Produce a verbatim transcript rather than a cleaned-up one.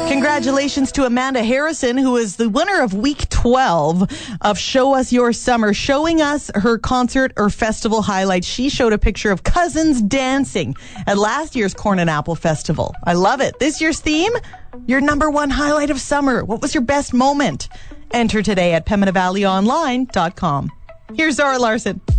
Congratulations to Amanda Harrison, who is the winner of week twelve of Show Us Your Summer, showing us her concert or festival highlights. She showed a picture of cousins dancing at last year's Corn and Apple Festival. I love it. This year's theme, your number one highlight of summer. What was your best moment? Enter today at Pembina Valley Online dot com. Here's Zara Larson.